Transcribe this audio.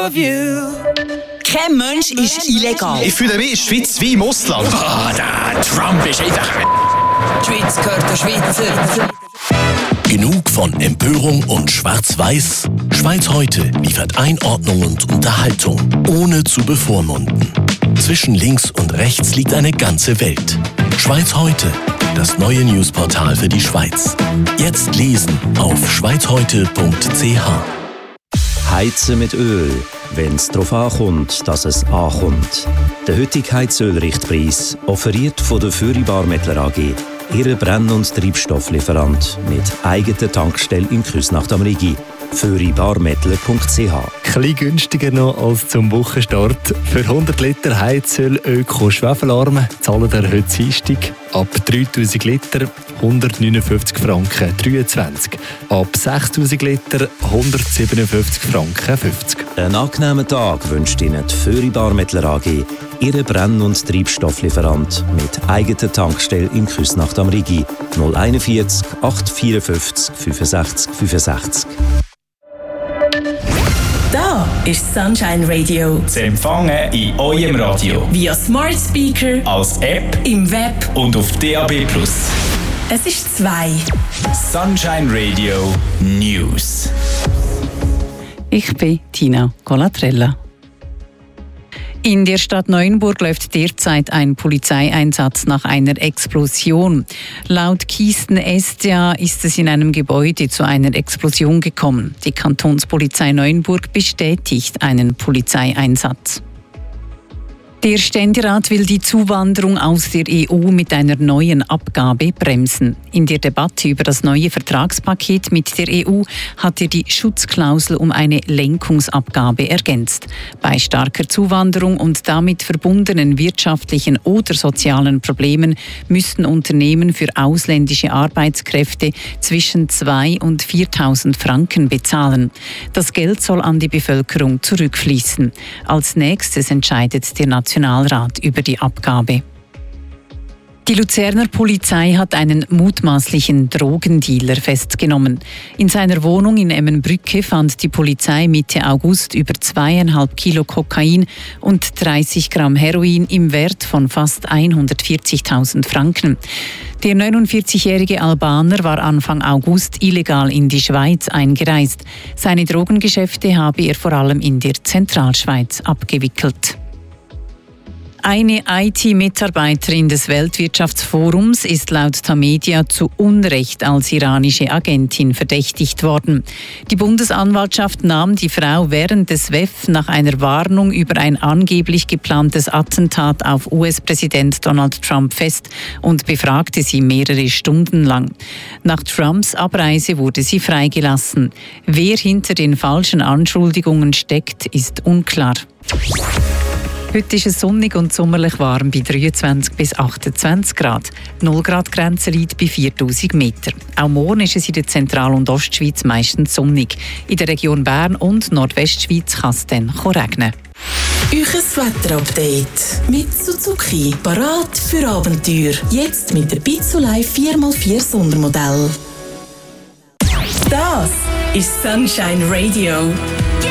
of you. Kein Mensch ist illegal. Ich fühle mich in der Schweiz wie im Ausland. Der Trump ist einfach... Die Schweiz gehört der Schweizer. Genug von Empörung und Schwarz-Weiß? Schweiz heute liefert Einordnung und Unterhaltung, ohne zu bevormunden. Zwischen links und rechts liegt eine ganze Welt. Schweiz heute, das neue Newsportal für die Schweiz. Jetzt lesen auf schweizheute.ch. Heizen mit Öl, wenn es darauf ankommt, dass es ankommt. Der heutige Heizölrichtpreis, offeriert von der Föri-Barmettler AG, Ihre Brenn- und Treibstofflieferant mit eigener Tankstelle in Küsnacht am Rigi. föribarmettler.ch. Klein günstiger noch als zum Wochenstart. Für 100 Liter Heizöl Öko-Schwefelarm zahlen ihr heute Dienstag ab 3000 Liter 159 Franken 23. Ab 6000 Liter 157 Franken 50. Einen angenehmen Tag wünscht Ihnen die Föri-Barmettler AG, Ihre Brenn- und Treibstofflieferant mit eigener Tankstelle in Küsnacht am Rigi. 041 854 65 65. Da ist Sunshine Radio. Zu empfangen in eurem Radio. Via Smart Speaker, Als App im Web. und auf DAB+. Es ist 2. Sunshine Radio News. Ich bin Tina Colatrella. In der Stadt Neuenburg läuft derzeit ein Polizeieinsatz nach einer Explosion. Laut Kisten SDA ist es in einem Gebäude zu einer Explosion gekommen. Die Kantonspolizei Neuenburg bestätigt einen Polizeieinsatz. Der Ständerat will die Zuwanderung aus der EU mit einer neuen Abgabe bremsen. In der Debatte über das neue Vertragspaket mit der EU hat er die Schutzklausel um eine Lenkungsabgabe ergänzt. Bei starker Zuwanderung und damit verbundenen wirtschaftlichen oder sozialen Problemen müssten Unternehmen für ausländische Arbeitskräfte zwischen 2.000 und 4.000 Franken bezahlen. Das Geld soll an die Bevölkerung zurückfließen. Als nächstes entscheidet der Nationalrat über die Abgabe. Die Luzerner Polizei hat einen mutmaßlichen Drogendealer festgenommen. In seiner Wohnung in Emmenbrücke fand die Polizei Mitte August über 2,5 Kilo Kokain und 30 Gramm Heroin im Wert von fast 140.000 Franken. Der 49-jährige Albaner war Anfang August illegal in die Schweiz eingereist. Seine Drogengeschäfte habe er vor allem in der Zentralschweiz abgewickelt. Eine IT-Mitarbeiterin des Weltwirtschaftsforums ist laut Tamedia zu Unrecht als iranische Agentin verdächtigt worden. Die Bundesanwaltschaft nahm die Frau während des WEF nach einer Warnung über ein angeblich geplantes Attentat auf US-Präsident Donald Trump fest und befragte sie mehrere Stunden lang. Nach Trumps Abreise wurde sie freigelassen. Wer hinter den falschen Anschuldigungen steckt, ist unklar. Heute ist es sonnig und sommerlich warm bei 23 bis 28 Grad. 0 Grad Grenze liegt bei 4000 Meter. Auch morgen ist es in der Zentral- und Ostschweiz meistens sonnig. In der Region Bern und Nordwestschweiz kann es dann regnen. Euches Wetterupdate mit Suzuki. Parat für Abenteuer. Jetzt mit der Pizzolei 4x4 Sondermodell. Das ist Sunshine Radio.